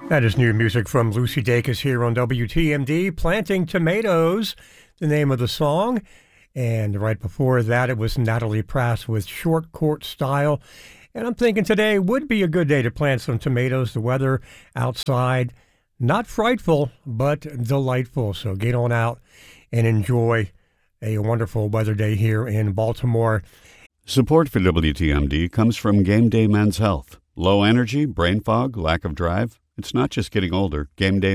That is new music from Lucy Dacus here on WTMD, Planting Tomatoes, the name of the song. And right before that, it was Natalie Prass with Short Court Style. And I'm thinking today would be a good day to plant some tomatoes. The weather outside, not frightful, but delightful. So get on out and enjoy a wonderful weather day here in Baltimore. Support for WTMD comes from Game Day Men's Health. Low energy, brain fog, lack of drive. It's not just getting older. Game Day